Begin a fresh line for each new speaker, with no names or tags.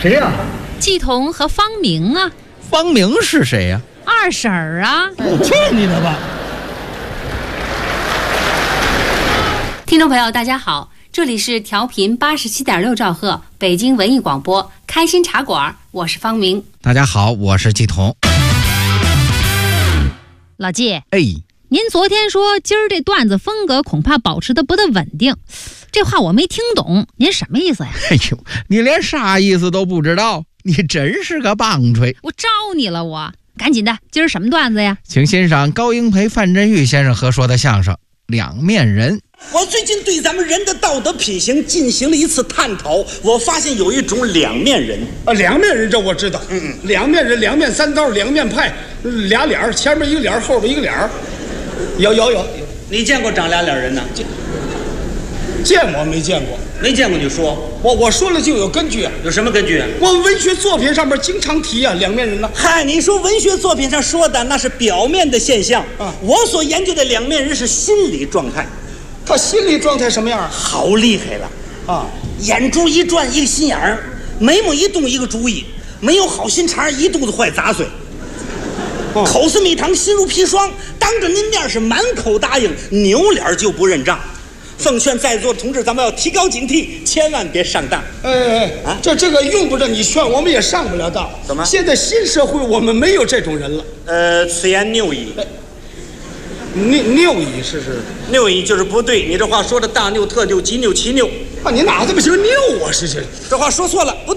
谁呀？
季彤和方明啊。
方明是谁呀？
二婶儿啊。
骗你的吧？
听众朋友大家好，这里是调频87.6兆赫北京文艺广播开心茶馆，我是方明。
大家好，我是季彤。
老季，
哎，
您昨天说今儿这段子风格恐怕保持的不大稳定，这话我没听懂，您什么意思呀？
哎呦，你连啥意思都不知道，你真是个棒槌！
我招你了我，赶紧的，今儿什么段子呀？
请欣赏高英培、范振钰先生合说的相声《两面人》。
我最近对咱们人的道德品行进行了一次探讨，我发现有一种两面人。
两面人这我知道，两面人，两面三刀，两面派，俩脸儿，前面一个脸儿，后边一个脸儿。有，
你见过长俩脸人呢？
见过没见过？
没见过你说，
我说了就有根据啊。
有什么根据啊？
我们文学作品上面经常提啊，两面人呢。
嗨，你说文学作品上说的那是表面的现象
啊，
我所研究的两面人是心理状态。
他心理状态什么样？
好厉害了
啊！
眼珠一转一个心眼儿，眉毛一动一个主意，没有好心肠一肚子坏杂碎。口似蜜糖心如砒霜，当着您面是满口答应，扭脸就不认账。奉劝在座的同志，咱们要提高警惕，千万别上当。
这个用不着你劝，我们也上不了当。
怎么？
现在新社会我们没有这种人了。
此言谬矣。
拗矣是
拗矣就是不对，你这话说的大拗特拗急拗齐拗
啊！你哪这么行拗啊？是
这话说错了。